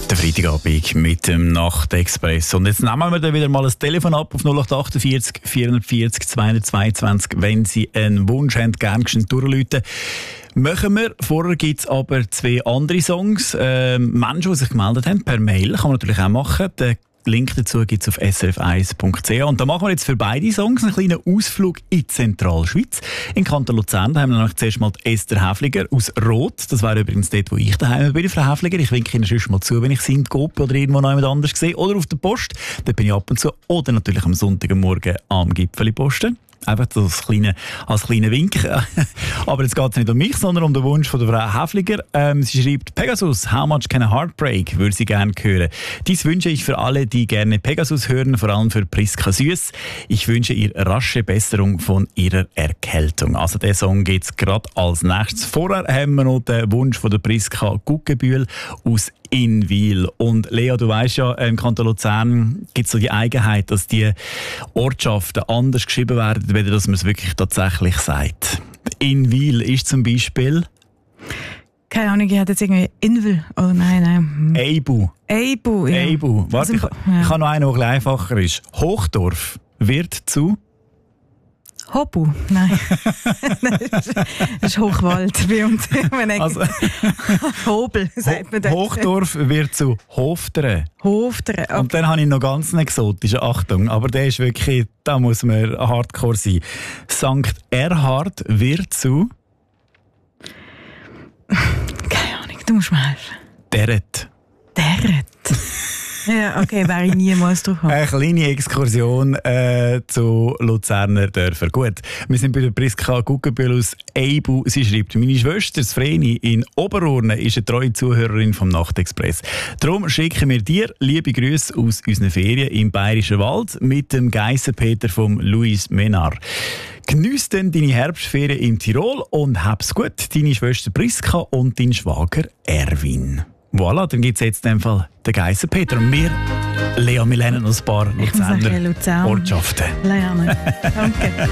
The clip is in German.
Der Freitagabend mit dem Nachtexpress. Und jetzt nehmen wir dann wieder mal ein Telefon ab auf 0848 440 222, wenn Sie einen Wunsch haben, gerne durchrufen. Machen wir. Vorher gibt es aber zwei andere Songs. Menschen, die sich gemeldet haben, per Mail, kann man natürlich auch machen. Den Link dazu gibt es auf srf1.ch. Und da machen wir jetzt für beide Songs einen kleinen Ausflug in die Zentralschweiz. In Kanton Luzern, da haben wir nämlich zuerst mal Esther Häfliger aus Roth. Das wäre übrigens dort, wo ich daheim bin, Frau Häfliger. Ich winke Ihnen schon mal zu, wenn ich Sie in Coop oder irgendwo noch jemand anders sehe. Oder auf der Post, da bin ich ab und zu. Oder natürlich am Sonntagmorgen am Gipfeli posten. Einfach so als kleiner Wink. Aber jetzt geht es nicht um mich, sondern um den Wunsch von der Frau Häfliger. Sie schreibt, Pegasus, how much can a heartbreak? Würde sie gerne hören. Dies wünsche ich für alle, die gerne Pegasus hören, vor allem für Priska Süss. Ich wünsche ihr rasche Besserung von ihrer Erkältung. Also der Song geht es gerade als nächstes. Vorher haben wir noch den Wunsch von der Priska Guggenbühl aus in Wil. Und Lea, du weisst ja, im Kanton Luzern gibt es so die Eigenheit, dass die Ortschaften anders geschrieben werden, weder dass man es wirklich tatsächlich sagt. In Wil ist zum Beispiel... Keine Ahnung, ich hatte jetzt irgendwie Inwil. Oh nein. Eibu. Eibu, ja. Eibu. Warte, ich habe noch einen, der ein bisschen einfacher ist. Hochdorf wird zu... Hopu, nein. Das ist Hochwald bei uns. Also, Hobel, sagt man das. Hochdorf wird zu Hofteren. Hofteren, okay. Und dann habe ich noch ganz eine exotische, Achtung, aber der ist wirklich, da muss man hardcore sein. St. Erhard wird zu... Keine Ahnung, du musst mir helfen. Deret. Ja, okay, wäre ich niemals drauf gekommen. Eine kleine Exkursion zu Luzerner Dörfern. Gut, wir sind bei der Priska Guggenbühl aus Eibu. Sie schreibt, meine Schwester Vreni in Oberurne ist eine treue Zuhörerin vom Nachtexpress. Darum schicken wir dir liebe Grüße aus unseren Ferien im Bayerischen Wald mit dem Geissenpeter vom Luis Menar. Geniess denn deine Herbstferien im Tirol und hab's gut, deine Schwester Priska und dein Schwager Erwin. Voilà, dann gibt es jetzt in dem Fall den Geissenpeter. Und wir, Lea, wir lernen noch ein paar Luzerner Ortschaften. Lernen. Danke.